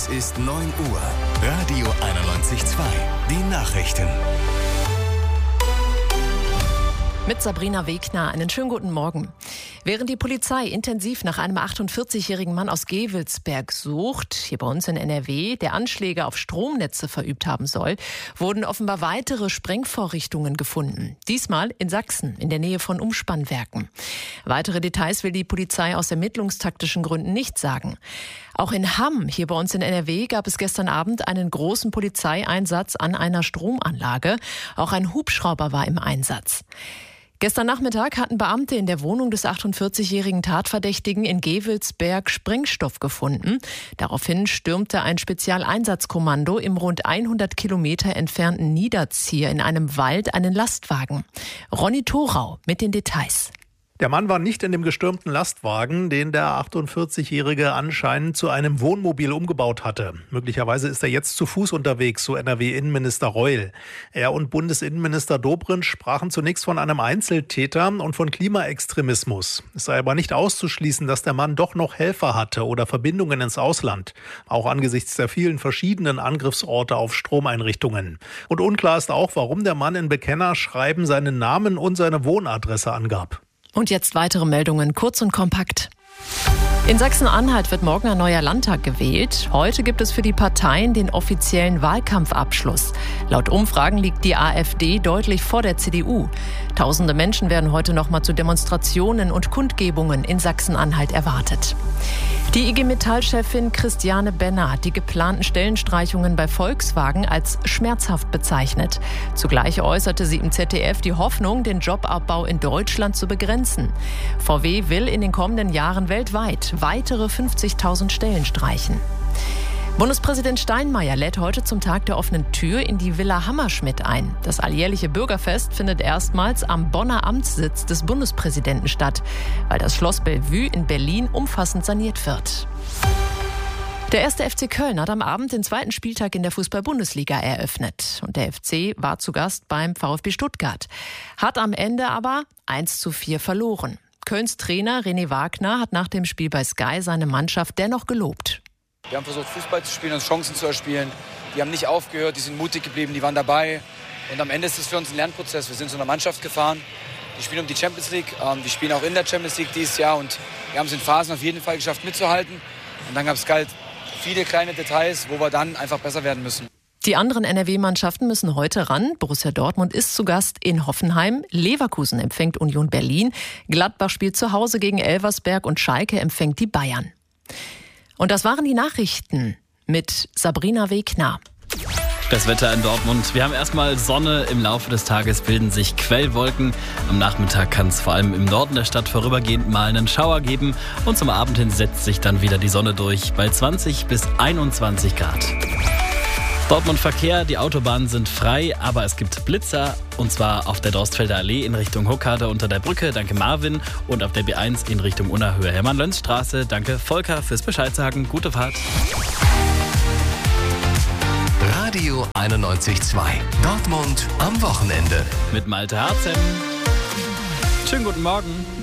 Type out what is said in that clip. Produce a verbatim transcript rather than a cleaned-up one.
Es ist neun Uhr. Radio einundneunzig Komma zwei. Die Nachrichten. Mit Sabrina Wegner. Einen schönen guten Morgen. Während die Polizei intensiv nach einem achtundvierzigjährigen Mann aus Gevelsberg sucht, hier bei uns in N R W, der Anschläge auf Stromnetze verübt haben soll, wurden offenbar weitere Sprengvorrichtungen gefunden. Diesmal in Sachsen, in der Nähe von Umspannwerken. Weitere Details will die Polizei aus ermittlungstaktischen Gründen nicht sagen. Auch in Hamm, hier bei uns in N R W, gab es gestern Abend einen großen Polizeieinsatz an einer Stromanlage. Auch ein Hubschrauber war im Einsatz. Gestern Nachmittag hatten Beamte in der Wohnung des achtundvierzigjährigen Tatverdächtigen in Gevelsberg Sprengstoff gefunden. Daraufhin stürmte ein Spezialeinsatzkommando im rund hundert Kilometer entfernten Niederzier in einem Wald einen Lastwagen. Ronny Thorau mit den Details. Der Mann war nicht in dem gestürmten Lastwagen, den der achtundvierzigjährige anscheinend zu einem Wohnmobil umgebaut hatte. Möglicherweise ist er jetzt zu Fuß unterwegs, so N R W-Innenminister Reul. Er und Bundesinnenminister Dobrindt sprachen zunächst von einem Einzeltäter und von Klimaextremismus. Es sei aber nicht auszuschließen, dass der Mann doch noch Helfer hatte oder Verbindungen ins Ausland. Auch angesichts der vielen verschiedenen Angriffsorte auf Stromeinrichtungen. Und unklar ist auch, warum der Mann in Bekennerschreiben seinen Namen und seine Wohnadresse angab. Und jetzt weitere Meldungen, kurz und kompakt. In Sachsen-Anhalt wird morgen ein neuer Landtag gewählt. Heute gibt es für die Parteien den offiziellen Wahlkampfabschluss. Laut Umfragen liegt die AfD deutlich vor der C D U. Tausende Menschen werden heute noch mal zu Demonstrationen und Kundgebungen in Sachsen-Anhalt erwartet. Die I G Metall-Chefin Christiane Benner hat die geplanten Stellenstreichungen bei Volkswagen als schmerzhaft bezeichnet. Zugleich äußerte sie im Z D F die Hoffnung, den Jobabbau in Deutschland zu begrenzen. V W will in den kommenden Jahren weltweit weitere fünfzigtausend Stellen streichen. Bundespräsident Steinmeier lädt heute zum Tag der offenen Tür in die Villa Hammerschmidt ein. Das alljährliche Bürgerfest findet erstmals am Bonner Amtssitz des Bundespräsidenten statt, weil das Schloss Bellevue in Berlin umfassend saniert wird. Der erste F C Köln hat am Abend den zweiten Spieltag in der Fußball-Bundesliga eröffnet. Und der F C war zu Gast beim VfB Stuttgart. Hat am Ende aber eins zu vier verloren. Kölns Trainer René Wagner hat nach dem Spiel bei Sky seine Mannschaft dennoch gelobt. Wir haben versucht, Fußball zu spielen, uns Chancen zu erspielen. Die haben nicht aufgehört, die sind mutig geblieben, die waren dabei. Und am Ende ist es für uns ein Lernprozess. Wir sind zu einer Mannschaft gefahren, die spielen um die Champions League. Die spielen auch in der Champions League dieses Jahr. Und wir haben es in Phasen auf jeden Fall geschafft, mitzuhalten. Und dann gab es halt viele kleine Details, wo wir dann einfach besser werden müssen. Die anderen N R W-Mannschaften müssen heute ran. Borussia Dortmund ist zu Gast in Hoffenheim. Leverkusen empfängt Union Berlin. Gladbach spielt zu Hause gegen Elversberg und Schalke empfängt die Bayern. Und das waren die Nachrichten mit Sabrina Wegner. Das Wetter in Dortmund. Wir haben erstmal Sonne. Im Laufe des Tages bilden sich Quellwolken. Am Nachmittag kann es vor allem im Norden der Stadt vorübergehend mal einen Schauer geben. Und zum Abend hin setzt sich dann wieder die Sonne durch bei zwanzig bis einundzwanzig Grad. Dortmund Verkehr, die Autobahnen sind frei, aber es gibt Blitzer. Und zwar auf der Dorstfelder Allee in Richtung Hochkade unter der Brücke, danke Marvin. Und auf der B eins in Richtung Unerhöhe Hermann-Löns-Straße, danke Volker fürs Bescheid sagen. Gute Fahrt. Radio einundneunzig Komma zwei. Dortmund am Wochenende. Mit Malte Harzem. Schönen guten Morgen.